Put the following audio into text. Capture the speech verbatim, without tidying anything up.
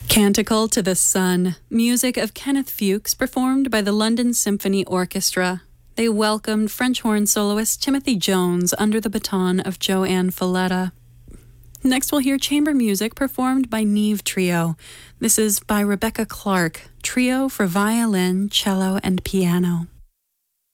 Canticle to the Sun, music of Kenneth Fuchs, performed by the London Symphony Orchestra. They welcomed French horn soloist Timothy Jones under the baton of Joanne Falletta. Next we'll hear chamber music performed by Neve Trio. This is by Rebecca Clark, trio for violin, cello, and piano.